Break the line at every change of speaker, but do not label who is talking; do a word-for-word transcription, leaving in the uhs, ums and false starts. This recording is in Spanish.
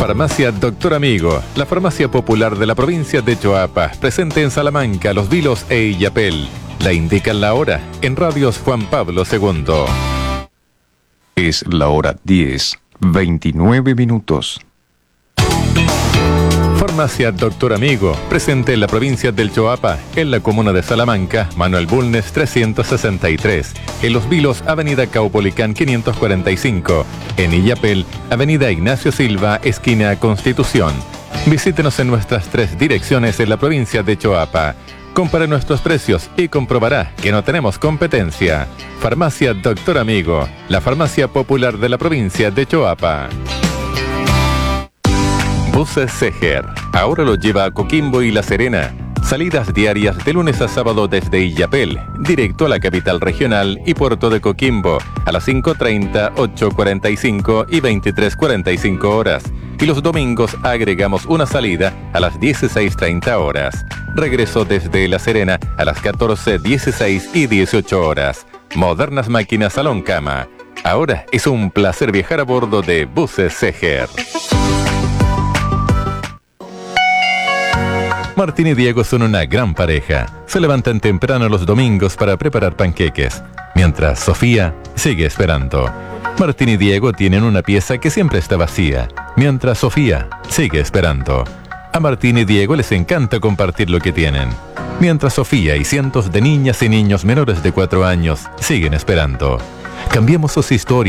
Farmacia Doctor Amigo, la farmacia popular de la provincia de Choapa, presente en Salamanca, Los Vilos e Illapel. La indican la hora en Radios Juan Pablo segundo.
Es la hora diez, veintinueve minutos.
Farmacia Doctor Amigo, presente en la provincia del Choapa, en la comuna de Salamanca, Manuel Bulnes trescientos sesenta y tres, en Los Vilos, Avenida Caupolicán quinientos cuarenta y cinco, en Illapel, Avenida Ignacio Silva, esquina Constitución. Visítenos en nuestras tres direcciones en la provincia de Choapa. Compare nuestros precios y comprobará que no tenemos competencia. Farmacia Doctor Amigo, la farmacia popular de la provincia de Choapa. Buses Seger, ahora lo lleva a Coquimbo y La Serena. Salidas diarias de lunes a sábado desde Illapel, directo a la capital regional y puerto de Coquimbo, a las cinco treinta, ocho cuarenta y cinco y veintitrés cuarenta y cinco horas. Y los domingos agregamos una salida a las dieciséis treinta horas. Regreso desde La Serena a las catorce, dieciséis y dieciocho horas. Modernas máquinas salón cama. Ahora es un placer viajar a bordo de Buses Seger. Martín y Diego son una gran pareja. Se levantan temprano los domingos para preparar panqueques, mientras Sofía sigue esperando. Martín y Diego tienen una pieza que siempre está vacía, mientras Sofía sigue esperando. A Martín y Diego les encanta compartir lo que tienen, mientras Sofía y cientos de niñas y niños menores de cuatro años siguen esperando. Cambiemos sus historias.